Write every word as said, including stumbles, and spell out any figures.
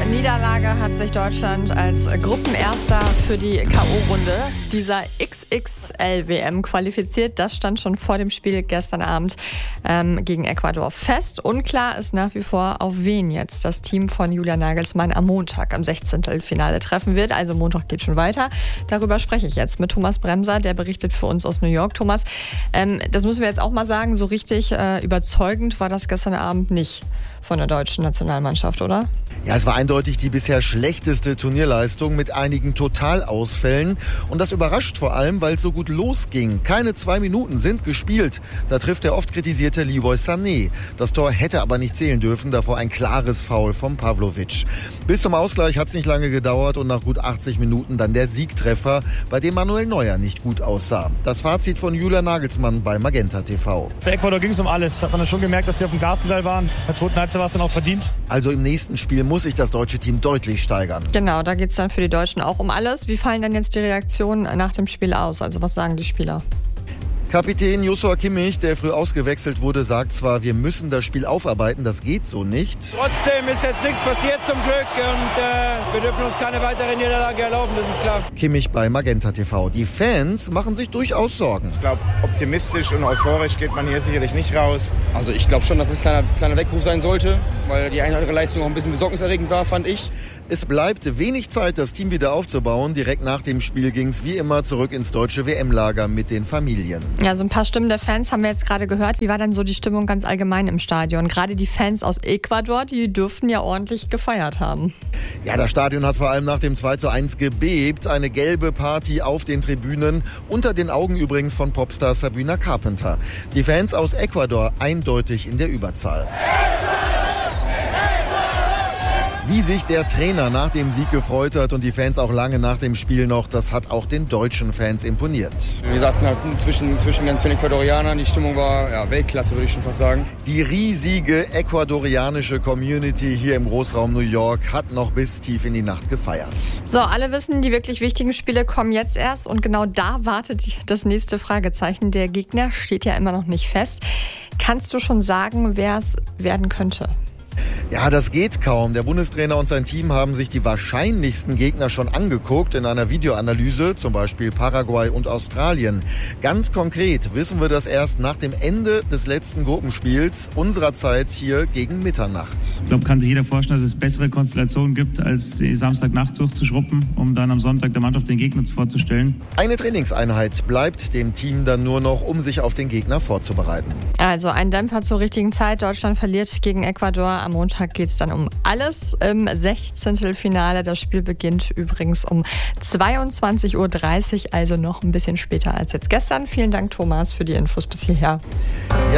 Niederlage hat sich Deutschland als Gruppenerster für die K O-Runde dieser X X L-W M qualifiziert. Das stand schon vor dem Spiel gestern Abend ähm, gegen Ecuador fest. Unklar ist nach wie vor, auf wen jetzt das Team von Julian Nagelsmann am Montag am Sechzehntelfinale treffen wird. Also Montag geht schon weiter. Darüber spreche ich jetzt mit Thomas Bremser, der berichtet für uns aus New York. Thomas, ähm, das müssen wir jetzt auch mal sagen, so richtig äh, überzeugend war das gestern Abend nicht von der deutschen Nationalmannschaft, oder? Ja, es war eindeutig die bisher schlechteste Turnierleistung mit einigen Totalausfällen. Und das überrascht vor allem, weil es so gut losging. Keine zwei Minuten sind gespielt. Da trifft der oft kritisierte Leroy Sané. Das Tor hätte aber nicht zählen dürfen, davor ein klares Foul von Pavlovic. Bis zum Ausgleich hat es nicht lange gedauert und nach gut achtzig Minuten dann der Siegtreffer, bei dem Manuel Neuer nicht gut aussah. Das Fazit von Julian Nagelsmann bei Magenta T V. Für Ecuador ging es um alles. Hat man dann schon gemerkt, dass die auf dem Gaspedal waren. In der zweiten Halbzeit war es dann auch verdient. Also im nächsten Spiel muss sich das deutsche Team deutlich steigern. Genau, da geht es dann für die Deutschen auch um alles. Wie fallen denn jetzt die Reaktionen nach dem Spiel aus? Also was sagen die Spieler? Kapitän Joshua Kimmich, der früh ausgewechselt wurde, sagt zwar, wir müssen das Spiel aufarbeiten, das geht so nicht. Trotzdem ist jetzt nichts passiert zum Glück und äh, wir dürfen uns keine weitere Niederlage erlauben, das ist klar. Kimmich bei Magenta T V. Die Fans machen sich durchaus Sorgen. Ich glaube, optimistisch und euphorisch geht man hier sicherlich nicht raus. Also ich glaube schon, dass es ein kleiner, kleiner Weckruf sein sollte, weil die eine oder andere Leistung auch ein bisschen besorgniserregend war, fand ich. Es bleibt wenig Zeit, das Team wieder aufzubauen. Direkt nach dem Spiel ging es wie immer zurück ins deutsche W M-Lager mit den Familien. Ja, so ein paar Stimmen der Fans haben wir jetzt gerade gehört. Wie war denn so die Stimmung ganz allgemein im Stadion? Gerade die Fans aus Ecuador, die dürften ja ordentlich gefeiert haben. Ja, das Stadion hat vor allem nach dem zwei zu eins gebebt. Eine gelbe Party auf den Tribünen. Unter den Augen übrigens von Popstar Sabrina Carpenter. Die Fans aus Ecuador eindeutig in der Überzahl. Wie sich der Trainer nach dem Sieg gefreut hat und die Fans auch lange nach dem Spiel noch, das hat auch den deutschen Fans imponiert. Wir saßen halt zwischen, zwischen ganz vielen Ecuadorianern, die Stimmung war ja, Weltklasse, würde ich schon fast sagen. Die riesige ecuadorianische Community hier im Großraum New York hat noch bis tief in die Nacht gefeiert. So, alle wissen, die wirklich wichtigen Spiele kommen jetzt erst und genau da wartet das nächste Fragezeichen. Der Gegner steht ja immer noch nicht fest. Kannst du schon sagen, wer es werden könnte? Ja, das geht kaum. Der Bundestrainer und sein Team haben sich die wahrscheinlichsten Gegner schon angeguckt in einer Videoanalyse, zum Beispiel Paraguay und Australien. Ganz konkret wissen wir das erst nach dem Ende des letzten Gruppenspiels unserer Zeit hier gegen Mitternacht. Ich glaube, kann sich jeder vorstellen, dass es bessere Konstellationen gibt, als die Samstagnacht durchzuschruppen, um dann am Sonntag der Mannschaft den Gegner vorzustellen. Eine Trainingseinheit bleibt dem Team dann nur noch, um sich auf den Gegner vorzubereiten. Also ein Dämpfer zur richtigen Zeit. Deutschland verliert gegen Ecuador. Am Montag geht es dann um alles im Sechzehntelfinale. Das Spiel beginnt übrigens um zweiundzwanzig Uhr dreißig, also noch ein bisschen später als jetzt gestern. Vielen Dank, Thomas, für die Infos bis hierher.